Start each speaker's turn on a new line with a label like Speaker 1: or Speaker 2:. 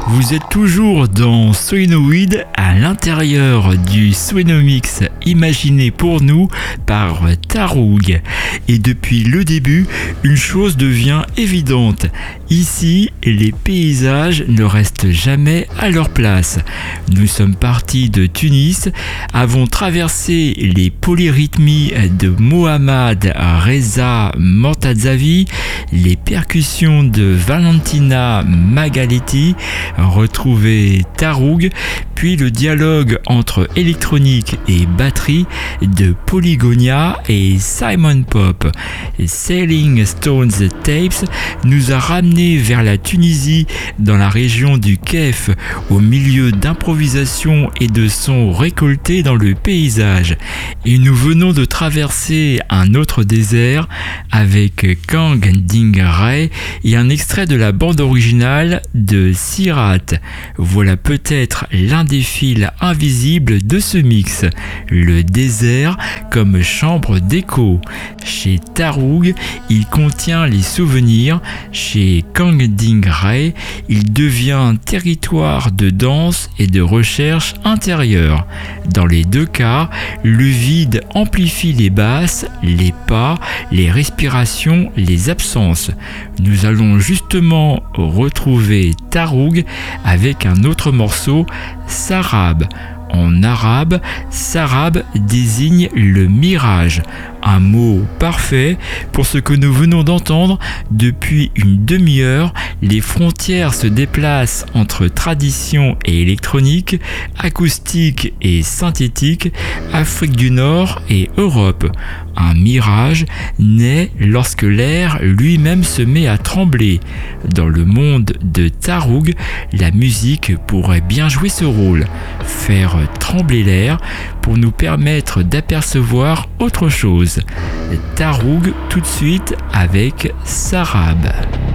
Speaker 1: Vous êtes toujours dans Solenoid à l'intérieur du Solenomix imaginé pour nous par Taroug. Et depuis le début, une chose devient évidente. Ici, les paysages ne restent jamais à leur place. Nous sommes partis de Tunis, avons traversé les polyrythmies de Mohammad Reza Mortazavi, les percussions de Valentina Magaletti, retrouvé Taroug, puis le dialogue entre électronique et batterie de Polygonia et Simon Pop. Sailing Stones Tapes nous a ramenés vers la Tunisie, dans la région du Kef, au milieu d'improvisations et de sons récoltés dans le paysage. Et nous venons de traverser un autre désert avec Kang Ding Ray et un extrait de la bande originale de Sirat. Voilà peut-être l'un des fils invisibles de ce mix, le désert comme chambre d'écho. Chez Taroug, il contient les souvenirs. Chez Kang Ding Ray, il devient territoire de danse et de recherche intérieure. Dans les deux cas, le vide amplifie les basses, les pas, les respirations, les absences. Nous allons justement retrouver Taroug avec un autre morceau, Sarab. En arabe, Sarab désigne le mirage, un mot parfait pour ce que nous venons d'entendre. Depuis une demi-heure, les frontières se déplacent entre tradition et électronique, acoustique et synthétique, Afrique du Nord et Europe. Un mirage naît lorsque l'air lui-même se met à trembler. Dans le monde de Taroug, la musique pourrait bien jouer ce rôle, faire trembler l'air pour nous permettre d'apercevoir autre chose. Taroug tout de suite avec Sarab.